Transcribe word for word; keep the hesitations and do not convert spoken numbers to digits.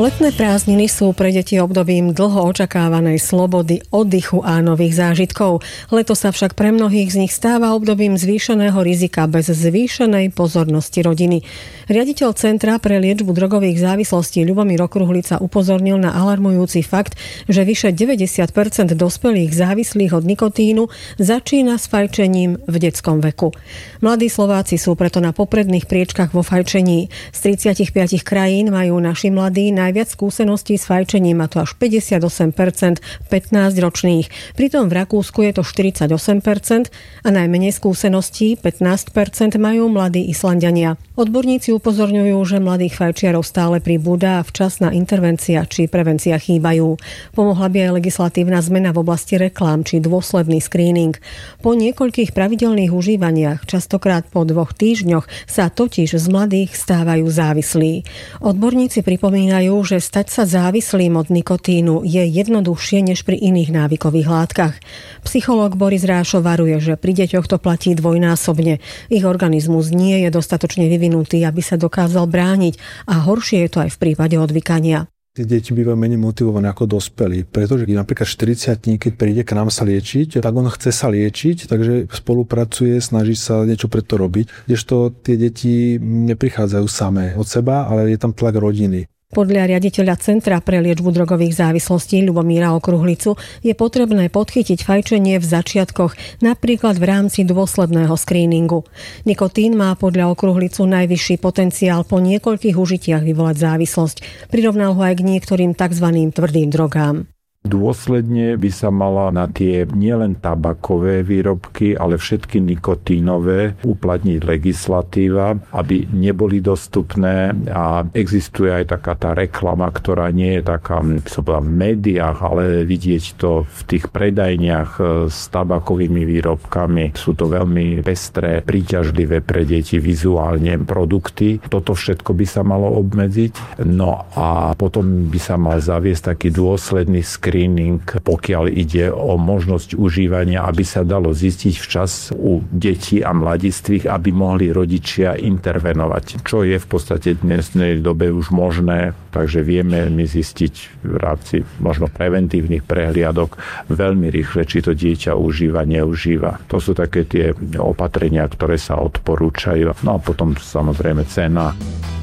Letné prázdniny sú pre deti obdobím dlho očakávanej slobody, oddychu a nových zážitkov. Leto sa však pre mnohých z nich stáva obdobím zvýšeného rizika bez zvýšenej pozornosti rodiny. Riaditeľ Centra pre liečbu drogových závislostí Ľubomír Okruhlica upozornil na alarmujúci fakt, že vyše deväťdesiat percent dospelých závislých od nikotínu začína s fajčením v detskom veku. Mladí Slováci sú preto na popredných priečkach vo fajčení. Z tridsaťpäť krajín majú naši mladí najviac skúseností s fajčením, a to až päťdesiatosem percent pätnásťročných. Pritom v Rakúsku je to štyridsaťosem percent a najmenej skúseností pätnásť percent majú mladí Islanďania. Odborníci upozorňujú, že mladých fajčiarov stále pribúda a včasná intervencia či prevencia chýbajú. Pomohla by aj legislatívna zmena v oblasti reklám či dôsledný screening. Po niekoľkých pravidelných užívaniach, častokrát po dvoch týždňoch, sa totiž z mladých stávajú závislí. Odborníci pripomínajú, že stať sa závislým od nikotínu je jednoduchšie než pri iných návykových látkach. Psychológ Boris Rášo varuje, že pri deťoch to platí dvojnásobne. Ich organizmus nie je dostatočne vyvinutý, aby sa dokázal brániť, a horšie je to aj v prípade odvykania. Tie deti bývajú menej motivované ako dospelí, pretože napríklad štyridsiatnik, keď príde k nám sa liečiť, tak on chce sa liečiť, takže spolupracuje, snaží sa niečo pre to robiť, kdežto tie deti neprichádzajú samé od seba, ale je tam tlak rodiny. Podľa riaditeľa Centra pre liečbu drogových závislostí Ľubomíra Okruhlicu je potrebné podchytiť fajčenie v začiatkoch, napríklad v rámci dôsledného screeningu. Nikotín má podľa Okruhlicu najvyšší potenciál po niekoľkých užitiach vyvolať závislosť. Prirovnal ho aj k niektorým tzv. Tvrdým drogám. Dôsledne by sa mala na tie nielen tabakové výrobky, ale všetky nikotínové uplatniť legislatíva, aby neboli dostupné, a existuje aj taká tá reklama, ktorá nie je taká v médiách, ale vidieť to v tých predajniach s tabakovými výrobkami. Sú to veľmi pestré, príťažlivé pre deti vizuálne produkty. Toto všetko by sa malo obmedziť. No a potom by sa mal zaviesť taký dôsledný screening, pokiaľ ide o možnosť užívania, aby sa dalo zistiť včas u detí a mladistvých, aby mohli rodičia intervenovať. Čo je v podstate v dnesnej dobe už možné, takže vieme my zistiť v rámci možno preventívnych prehliadok veľmi rýchle, či to dieťa užíva, neužíva. To sú také tie opatrenia, ktoré sa odporúčajú. No a potom samozrejme cena.